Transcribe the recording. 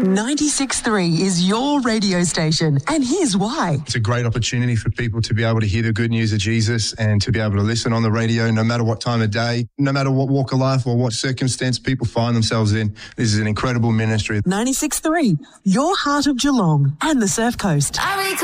96.3 is your radio station, and here's why. It's a great opportunity for people to be able to hear the good news of Jesus and to be able to listen on the radio no matter what time of day, no matter what walk of life or what circumstance people find themselves in. This is an incredible ministry. 96.3, your heart of Geelong and the Surf Coast.